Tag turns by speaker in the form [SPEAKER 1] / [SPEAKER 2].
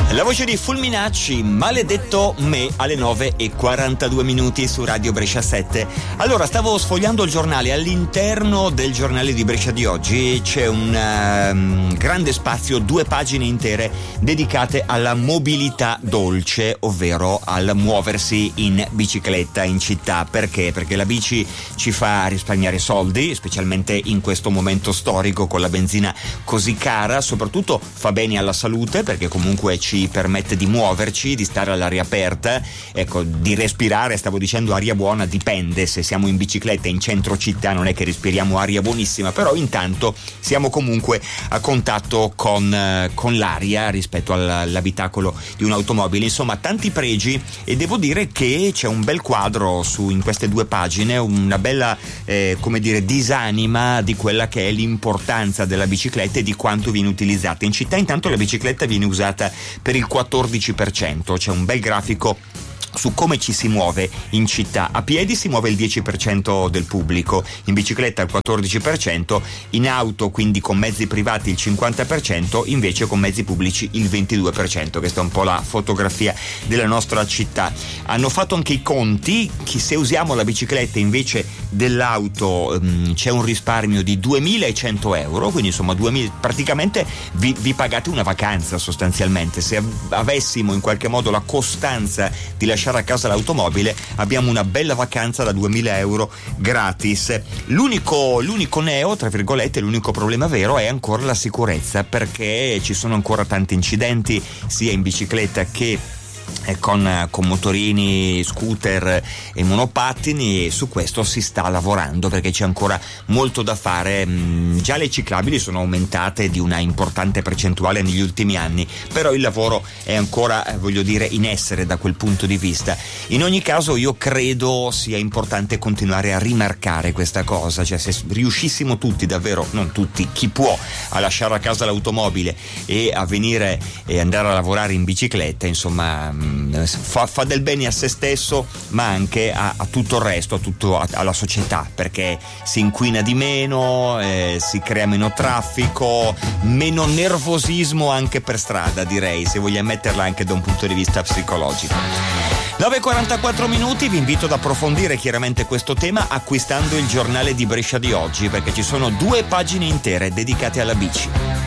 [SPEAKER 1] La voce di Fulminacci, Maledetto me, alle 9:42 su Radio Brescia 7. Allora, stavo sfogliando il giornale. All'interno del giornale di Brescia di oggi c'è un grande spazio, 2 pagine intere dedicate alla mobilità dolce, ovvero al muoversi in bicicletta in città. Perché? Perché la bici ci fa risparmiare soldi, specialmente in questo momento storico con la benzina così cara. Soprattutto fa bene alla salute, perché comunque ci permette di muoverci, di stare all'aria aperta, ecco, di respirare. Stavo dicendo aria buona, dipende. Se siamo in bicicletta in centro città non è che respiriamo aria buonissima, però intanto siamo comunque a contatto con l'aria rispetto all'abitacolo di un'automobile. Insomma, tanti pregi, e devo dire che c'è un bel quadro in queste 2 pagine, una bella disanima di quella che è l'importanza della bicicletta e di quanto viene utilizzata in città. Intanto la bicicletta viene usata per il 14%, c'è un bel grafico su come ci si muove in città. A piedi si muove il 10% del pubblico, in bicicletta il 14%, in auto, quindi con mezzi privati, il 50%, invece con mezzi pubblici il 22%. Questa è un po' la fotografia della nostra città. Hanno fatto anche i conti che se usiamo la bicicletta invece dell'auto c'è un risparmio di 2.100 euro, quindi insomma praticamente vi pagate una vacanza sostanzialmente. Se avessimo in qualche modo la costanza di lasciare a casa l'automobile, abbiamo una bella vacanza da 2.000 euro gratis. L'unico neo, tra virgolette, l'unico problema vero è ancora la sicurezza, perché ci sono ancora tanti incidenti sia in bicicletta che con motorini, scooter e monopattini, e su questo si sta lavorando perché c'è ancora molto da fare. Già le ciclabili sono aumentate di una importante percentuale negli ultimi anni, però il lavoro è ancora, in essere da quel punto di vista. In ogni caso io credo sia importante continuare a rimarcare questa cosa, cioè se riuscissimo tutti, davvero, non tutti, chi può, a lasciare a casa l'automobile e a venire e andare a lavorare in bicicletta, insomma fa del bene a se stesso, ma anche a tutto il resto, alla società, perché si inquina di meno, si crea meno traffico, meno nervosismo anche per strada, direi, se vogliamo metterla anche da un punto di vista psicologico. 9:44, vi invito ad approfondire chiaramente questo tema acquistando il giornale di Brescia di oggi, perché ci sono 2 pagine intere dedicate alla bici.